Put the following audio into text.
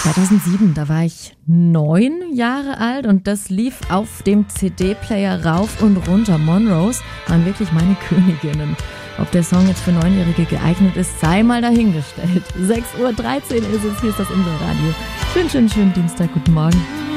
2007, da war ich 9 Jahre alt und das lief auf dem CD-Player rauf und runter. Monrose waren wirklich meine Königinnen. Ob der Song jetzt für 9-Jährige geeignet ist, sei mal dahingestellt. 6:13 Uhr ist es, hier ist das Inselradio. Schönen Dienstag, guten Morgen.